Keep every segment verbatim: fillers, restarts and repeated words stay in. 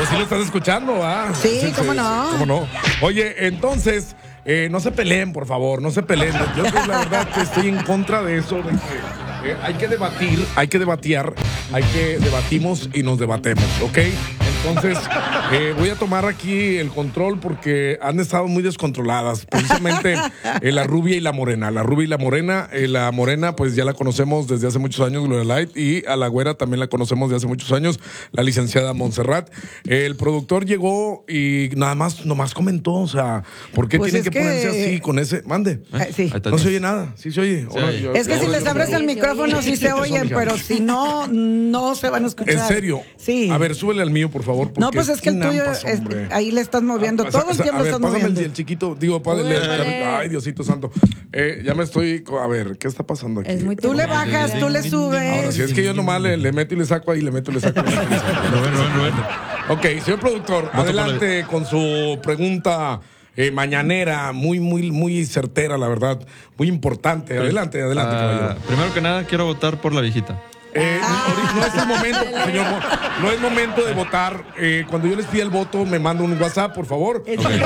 sí lo estás escuchando, ¿ah? Sí, sí, cómo no. Cómo no. Oye, entonces, eh, no se peleen, por favor, no se peleen. Yo pues, la verdad que estoy en contra de eso, de que eh, hay que debatir, hay que debatear, hay que debatimos y nos debatemos, ¿ok? Entonces, eh, voy a tomar aquí el control porque han estado muy descontroladas. Precisamente eh, la rubia y la morena. La rubia y la morena. Eh, la morena, pues ya la conocemos desde hace muchos años, Gloria Light. Y a la güera también la conocemos desde hace muchos años, la licenciada Montserrat. Eh, el productor llegó y nada más, nomás comentó, o sea, ¿por qué Pues tienen que, que ponerse así con ese? Mande. Eh, sí. No se oye nada. Sí se oye. Sí, Ahora, oye. yo- Es que yo- si yo- les yo- abres el micrófono sí se oyen, pero si no, no se van a escuchar. ¿En serio? Sí. A ver, súbele al mío, por favor. No, porque pues es que el tuyo, chinampas, es- hombre. ahí le estás moviendo, Ah, todo o el sea, tiempo a ver, estás pásame moviendo. el, el chiquito, digo, padre, le- Órale. ay, Diosito santo. Eh, ya me estoy, co- a ver, ¿qué está pasando aquí? Es muy Tú le bajas, tú le Ahora, subes. si es que yo nomás le, le meto y le saco ahí, le meto y le saco. Rubén, Rubén, Rubén. Ok, señor productor, por adelante con su pregunta eh, mañanera, muy, muy, muy certera, la verdad, muy importante. Adelante, adelante, Ah, caballero. primero que nada, quiero votar por la viejita. Eh, ahorita no es el momento, señor, no, no es momento de votar. Eh, cuando yo les pida el voto, me manda un WhatsApp, por favor. Es- Ahorita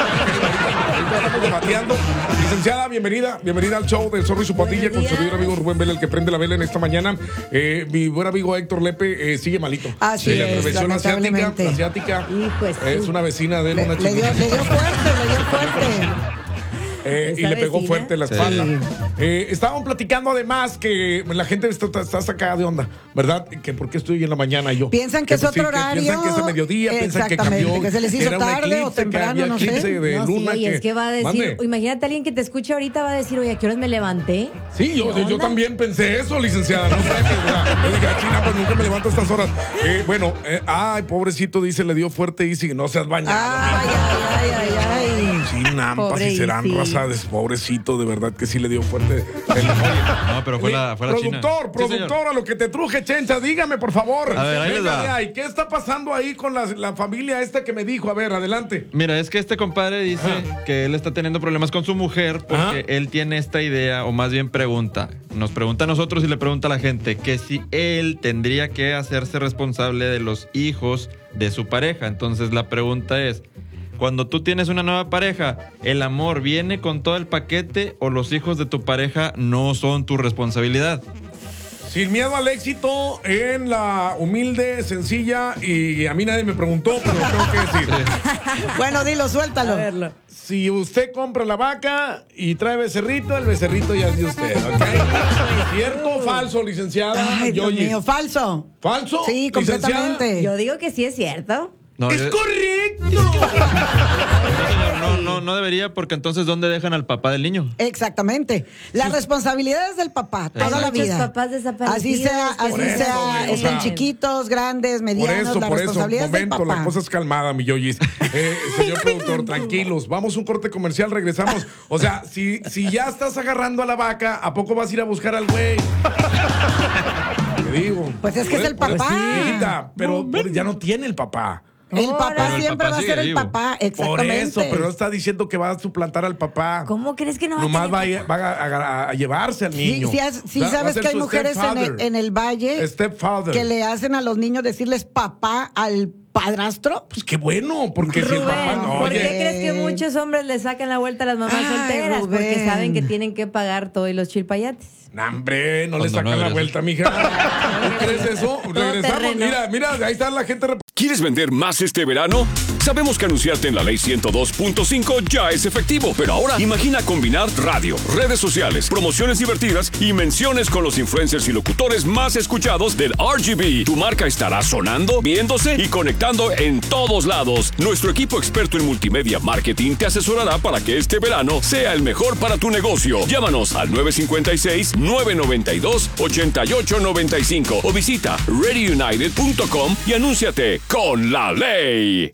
estamos debateando. Licenciada, bienvenida, bienvenida al show del Zorro y su pandilla con su días. querido amigo Rubén Vela, el que prende la vela en esta mañana. Eh, mi buen amigo Héctor Lepe eh, sigue malito. Así Sí, la es, versión asiática, lamentablemente. la asiática Hijo de su- es una vecina de él, Le, una le dio, chiquita. le dio fuerte, le dio fuerte. Eh, y ¿Esa le pegó vecina? fuerte la Sí. espalda. Eh, estaban platicando además que la gente está, está sacada de onda, ¿verdad? Que por qué estoy en la mañana y yo. Piensan que es pues, otro sí, que horario. Piensan que es a mediodía, piensan que Exactamente, cambió. que se les hizo era un tarde o eclipse, temprano, que había no sé. eclipse de No, luna. sí, que, es que va a decir, Mande. imagínate a alguien que te escuche ahorita va a decir, oye, ¿a qué horas me levanté? Sí, yo, ¿Qué yo, yo onda? también pensé eso, licenciada. No sé, que, o sea, yo dije, "Ah, china, pues nunca me levanto a estas horas. Eh, bueno, eh, ay, pobrecito, dice, le dio fuerte y si no se has bañado. Ay, ay, ay, ay, ay. Sí, nampas, Pobre y serán Isi. razadas, pobrecito, de verdad que sí le dio fuerte. El- No, pero fue la, fue la China. Productor, Sí, señor. productor, a lo que te truje, Chencha, dígame, por favor. A ver, ahí les Venga va. de ahí. ¿Qué está pasando ahí con la, la familia esta que me dijo? A ver, adelante. Mira, es que este compadre dice que él está teniendo problemas con su mujer porque Ajá. él tiene esta idea, o más bien pregunta, nos pregunta a nosotros y le pregunta a la gente, que si él tendría que hacerse responsable de los hijos de su pareja. Entonces la pregunta es, cuando tú tienes una nueva pareja, ¿el amor viene con todo el paquete o los hijos de tu pareja no son tu responsabilidad? Sin miedo al éxito, en la humilde, sencilla, y a mí nadie me preguntó, pero lo tengo que decir. Bueno, dilo, suéltalo. A verlo. Si usted compra la vaca y trae becerrito, el becerrito ya es de usted, ¿ok? ¿Cierto o falso, licenciada? Ay, Dios Yoyis? mío, falso. ¿Falso? Sí, licenciada? completamente. Yo digo que sí es cierto. No, ¡Es yo- correcto! no, señor, no, no, no debería, porque entonces ¿dónde dejan al papá del niño? Exactamente. La responsabilidad es del papá toda Hay la muchos vida. papás desaparecidos Así sea, que así Por eso, sea, güey, o estén sea, chiquitos, grandes, Por medianos, eso, la por eso, responsabilidad es del momento, la papá. cosa es calmada, mi Yoyis. Eh, señor productor, tranquilos. Vamos a un corte comercial, regresamos. O sea, si, si ya estás agarrando a la vaca, ¿a poco vas a ir a buscar al güey? Te digo. Pues es que es el Por- por- papá. sí, hijita, pero pero ya no tiene el papá. El Ahora. papá Pero el siempre papá va a sigue ser el vivo. papá, Por exactamente. eso, pero no está diciendo que va a suplantar al papá. ¿Cómo crees que no va a Nomás tener va, a, va a- a- a llevarse al Sí, niño. sí, has- sí Va- va a sabes ser que hay su mujeres en el, stepfather. en el valle Stepfather. que le hacen a los niños decirles papá al padrastro. Pues qué bueno, porque si el Rubén, papá no, ¿por oye, qué crees que muchos hombres le sacan la vuelta a las mamás Ay, solteras? Rubén. Porque saben que tienen que pagar todo y los chilpayates. nah, hombre, no le Cuando sacan no la eres. vuelta, mija. ¿Tú crees eso? Regresamos. terreno. Mira, mira, ahí está la gente. rep- ¿Quieres vender más este verano? Sabemos que anunciarte en la ley ciento dos punto cinco ya es efectivo, pero ahora imagina combinar radio, redes sociales, promociones divertidas y menciones con los influencers y locutores más escuchados del R G B. Tu marca estará sonando, viéndose y conectando en todos lados. Nuestro equipo experto en multimedia marketing te asesorará para que este verano sea el mejor para tu negocio. Llámanos al nueve cinco seis, nueve nueve dos, ocho ocho nueve cinco o visita ready united punto com y anúnciate con la ley.